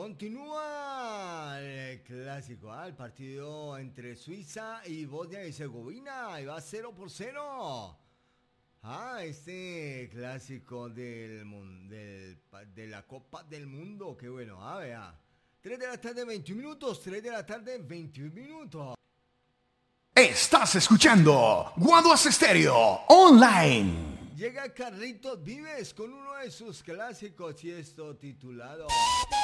Continúa el clásico, el partido entre Suiza y Bosnia y Herzegovina. Y va 0-0. Este clásico de la Copa del Mundo. Qué bueno, vea. 3 de la tarde, 21 minutos. 3 de la tarde, 21 minutos. Estás escuchando Guaduas Estéreo Online. Llega Carlitos Vives con uno de sus clásicos y esto titulado